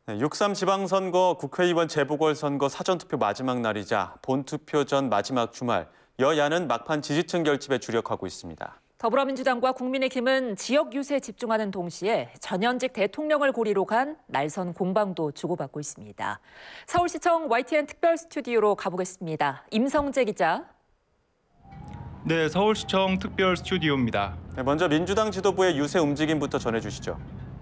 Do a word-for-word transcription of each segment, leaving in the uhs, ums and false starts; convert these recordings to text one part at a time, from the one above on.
네, 육삼 지방선거 국회의원 재보궐선거 사전투표 마지막 날이자 본투표 전 마지막 주말, 여야는 막판 지지층 결집에 주력하고 있습니다. 더불어민주당과 국민의힘은 지역 유세에 집중하는 동시에 전현직 대통령을 고리로 간 날선 공방도 주고받고 있습니다. 서울시청 와이티엔 특별 스튜디오로 가보겠습니다. 임성재 기자. 네, 서울시청 특별 스튜디오입니다. 네, 먼저 민주당 지도부의 유세 움직임부터 전해주시죠.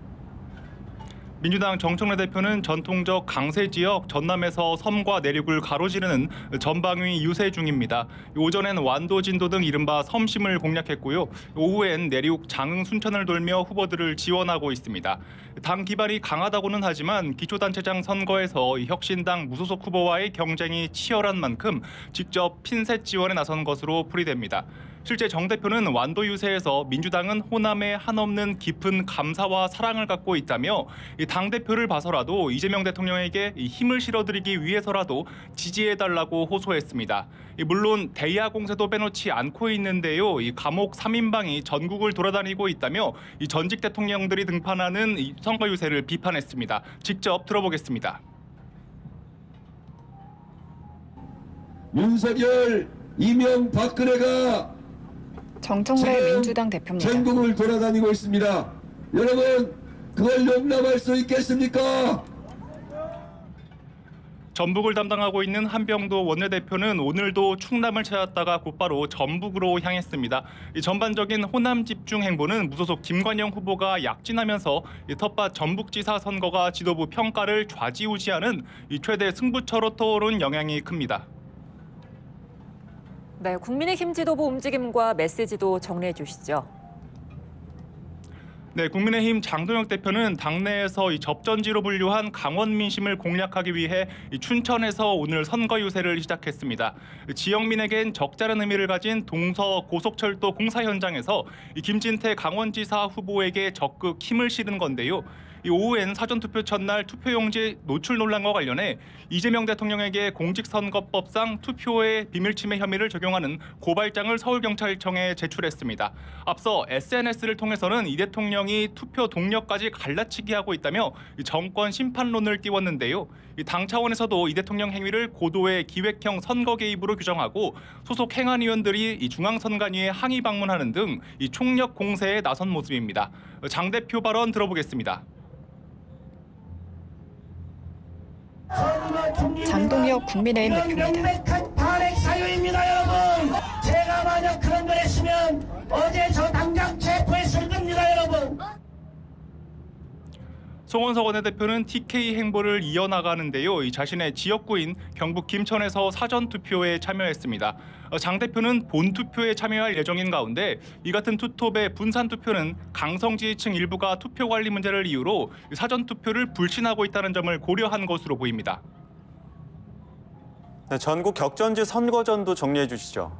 민주당 정청래 대표는 전통적 강세 지역 전남에서 섬과 내륙을 가로지르는 전방위 유세 중입니다. 오전엔 완도, 진도 등 이른바 섬심을 공략했고요. 오후엔 내륙 장흥, 순천을 돌며 후보들을 지원하고 있습니다. 당 기반이 강하다고는 하지만 기초단체장 선거에서 혁신당 무소속 후보와의 경쟁이 치열한 만큼 직접 핀셋 지원에 나선 것으로 풀이됩니다. 실제 정 대표는 완도 유세에서 민주당은 호남에 한없는 깊은 감사와 사랑을 갖고 있다며 당대표를 봐서라도 이재명 대통령에게 힘을 실어드리기 위해서라도 지지해달라고 호소했습니다. 물론 대야 공세도 빼놓지 않고 있는데요. 감옥 삼 인방이 전국을 돌아다니고 있다며 전직 대통령들이 등판하는 선거 유세를 비판했습니다. 직접 들어보겠습니다. 윤석열, 이명, 박근혜가 정청래 민주당 대표입니다. 전국을 돌아다니고 있습니다. 여러분, 그걸 용납할 수 있겠습니까? 전북을 담당하고 있는 한병도 원내대표는 오늘도 충남을 찾았다가 곧바로 전북으로 향했습니다. 이 전반적인 호남 집중 행보는 무소속 김관영 후보가 약진하면서 이 텃밭 전북지사 선거가 지도부 평가를 좌지우지하는 이 최대 승부처로 떠오른 영향이 큽니다. 네, 국민의힘 지도부 움직임과 메시지도 정리해 주시죠. 네, 국민의힘 장동혁 대표는 당내에서 이 접전지로 분류한 강원 민심을 공략하기 위해 이 춘천에서 오늘 선거 유세를 시작했습니다. 지역민에겐 적잖은 의미를 가진 동서 고속철도 공사 현장에서 이 김진태 강원지사 후보에게 적극 힘을 실은 건데요. 이 오후엔 사전투표 첫날 투표용지 노출 논란과 관련해 이재명 대통령에게 공직선거법상 투표의 비밀침해 혐의를 적용하는 고발장을 서울경찰청에 제출했습니다. 앞서 에스엔에스를 통해서는 이 대통령이 투표 동료까지 갈라치기 하고 있다며 정권 심판론을 띄웠는데요. 당 차원에서도 이 대통령 행위를 고도의 기획형 선거 개입으로 규정하고 소속 행안위원들이 이 중앙선관위에 항의 방문하는 등 이 총력 공세에 나선 모습입니다. 장 대표 발언 들어보겠습니다. 장동혁 국민의힘 대표입니다. 명백한 탄핵 사유입니다, 여러분. 제가 만약 그런 걸 했으면 어제 저 당장 체포했을 겁니다, 여러분. 송원석 원내대표는 티케이 행보를 이어나가는데요. 이 자신의 지역구인 경북 김천에서 사전투표에 참여했습니다. 장 대표는 본투표에 참여할 예정인 가운데 이 같은 투톱의 분산투표는 강성 지지층 일부가 투표 관리 문제를 이유로 사전투표를 불신하고 있다는 점을 고려한 것으로 보입니다. 네, 전국 격전지 선거전도 정리해 주시죠.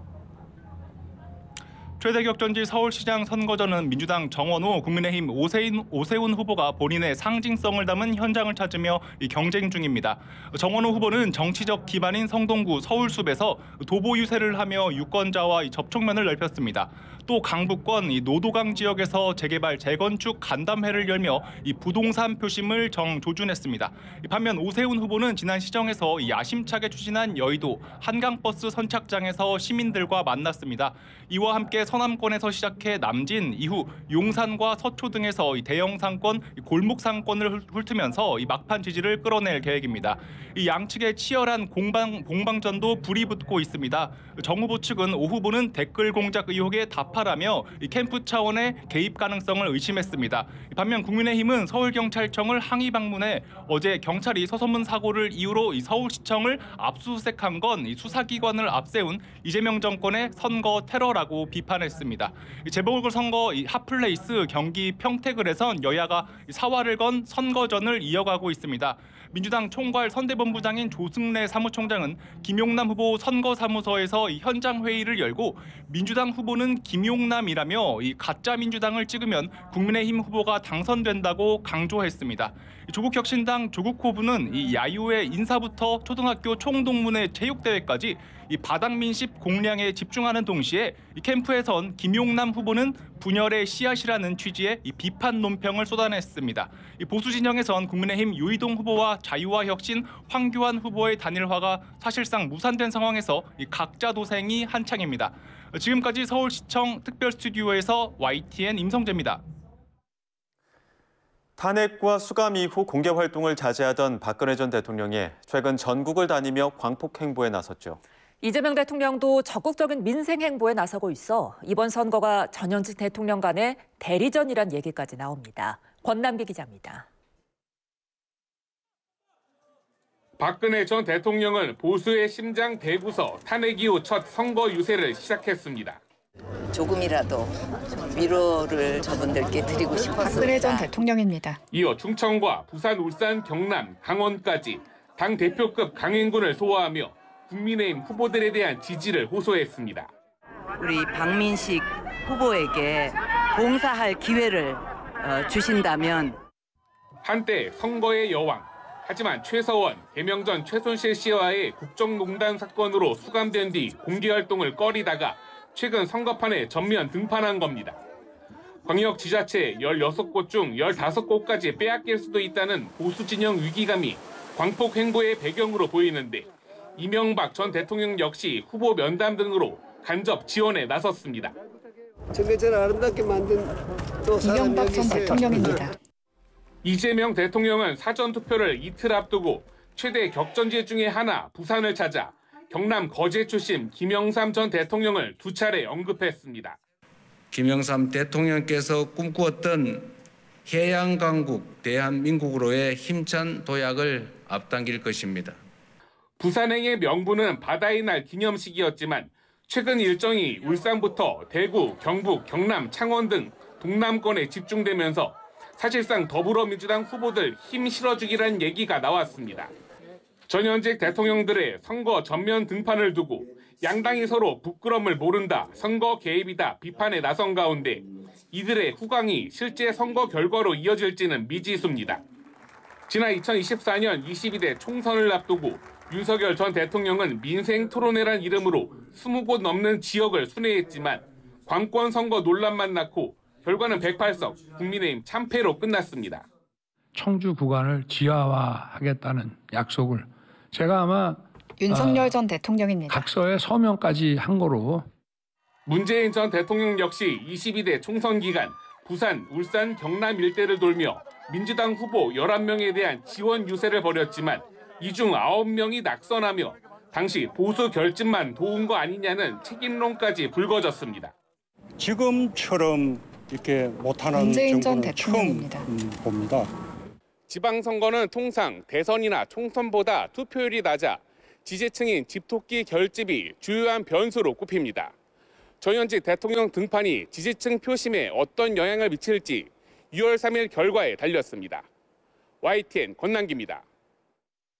최대 격전지 서울시장 선거전은 민주당 정원호, 국민의힘 오세인, 오세훈 후보가 본인의 상징성을 담은 현장을 찾으며 경쟁 중입니다. 정원호 후보는 정치적 기반인 성동구 서울숲에서 도보 유세를 하며 유권자와 접촉면을 넓혔습니다. 또 강북권 노도강 지역에서 재개발, 재건축 간담회를 열며 부동산 표심을 정조준했습니다. 반면 오세훈 후보는 지난 시정에서 야심차게 추진한 여의도 한강버스 선착장에서 시민들과 만났습니다. 이와 함께 서남권에서 시작해 남진, 이후 용산과 서초 등에서 대형 상권, 골목 상권을 훑으면서 막판 지지를 끌어낼 계획입니다. 이 양측의 치열한 공방, 공방전도 불이 붙고 있습니다. 정 후보 측은 오 후보는 댓글 공작 의혹에 답하라며 캠프 차원의 개입 가능성을 의심했습니다. 반면 국민의힘은 서울경찰청을 항의 방문해 어제 경찰이 서소문 사고를 이유로 서울시청을 압수수색한 건 수사기관을 앞세운 이재명 정권의 선거 테러라고 비판했습니다. 재보궐선거 핫플레이스 경기 평택을에선 여야가 사활을 건 선거전을 이어가고 있습니다. 민주당 총괄 선대본부장인 조승래 사무총장은 김용남 후보 선거사무소에서 현장 회의를 열고 민주당 후보는 김용남이라며 이 가짜 민주당을 찍으면 국민의힘 후보가 당선된다고 강조했습니다. 조국혁신당 조국 후보는 이 야유의 인사부터 초등학교 총동문회 체육대회까지 이 바닥 민심 공략에 집중하는 동시에 이 캠프에선 김용남 후보는 분열의 씨앗이라는 취지의 이 비판 논평을 쏟아냈습니다. 이 보수 진영에선 국민의힘 유이동 후보와 자유와 혁신 황교안 후보의 단일화가 사실상 무산된 상황에서 이 각자 도생이 한창입니다. 지금까지 서울시청 특별 스튜디오에서 와이티엔 임성재입니다. 탄핵과 수감 이후 공개 활동을 자제하던 박근혜 전 대통령이 최근 전국을 다니며 광폭 행보에 나섰죠. 이재명 대통령도 적극적인 민생 행보에 나서고 있어 이번 선거가 전현직 대통령 간의 대리전이란 얘기까지 나옵니다. 권남기 기자입니다. 박근혜 전 대통령은 보수의 심장 대구서 탄핵 이후 첫 선거 유세를 시작했습니다. 조금이라도 좀 위로를 저분들께 드리고 싶었습니다. 박근혜 전 대통령입니다. 이어 충청과 부산, 울산, 경남, 강원까지 당 대표급 강행군을 소화하며 국민의힘 후보들에 대한 지지를 호소했습니다. 우리 박민식 후보에게 봉사할 기회를 주신다면. 한때 선거의 여왕, 하지만 최서원, 개명전 최순실 씨와의 국정농단 사건으로 수감된 뒤 공개활동을 꺼리다가 최근 선거판에 전면 등판한 겁니다. 광역지자체 열여섯 곳 중 열다섯 곳까지 빼앗길 수도 있다는 보수 진영 위기감이 광폭 행보의 배경으로 보이는데 이명박 전 대통령 역시 후보 면담 등으로 간접 지원에 나섰습니다. 정계천을 아름답게 만든 또 이명박 전 대통령입니다. 이재명 대통령은 사전투표를 이틀 앞두고 최대 격전지 중에 하나 부산을 찾아 경남 거제 출신 김영삼 전 대통령을 두 차례 언급했습니다. 김영삼 대통령께서 꿈꾸었던 해양강국 대한민국으로의 힘찬 도약을 앞당길 것입니다. 부산행의 명분은 바다의 날 기념식이었지만 최근 일정이 울산부터 대구, 경북, 경남, 창원 등 동남권에 집중되면서 사실상 더불어민주당 후보들 힘 실어주기란 얘기가 나왔습니다. 전현직 대통령들의 선거 전면 등판을 두고 양당이 서로 부끄럼을 모른다, 선거 개입이다 비판에 나선 가운데 이들의 후광이 실제 선거 결과로 이어질지는 미지수입니다. 지난 이천이십사 년 이십이 대 총선을 앞두고 윤석열 전 대통령은 민생 토론회란 이름으로 스무 곳 넘는 지역을 순회했지만 관권 선거 논란만 낳고 결과는 백팔 석 국민의힘 참패로 끝났습니다. 청주 구간을 지하화하겠다는 약속을 제가 아마 윤석열 어, 전 대통령입니다. 각서에 서명까지 한 거로. 문재인 전 대통령 역시 이십이 대 총선 기간 부산, 울산, 경남 일대를 돌며 민주당 후보 열한 명에 대한 지원 유세를 벌였지만 이 중 아홉 명이 낙선하며 당시 보수 결집만 도운 거 아니냐는 책임론까지 불거졌습니다. 지금처럼 이렇게 못하는 문재인 전 정부는 대통령입니다. 처음 음, 봅니다. 지방선거는 통상 대선이나 총선보다 투표율이 낮아 지지층인 집토끼 결집이 주요한 변수로 꼽힙니다. 전현직 대통령 등판이 지지층 표심에 어떤 영향을 미칠지 유월 삼일 결과에 달렸습니다. 와이티엔 권남기입니다.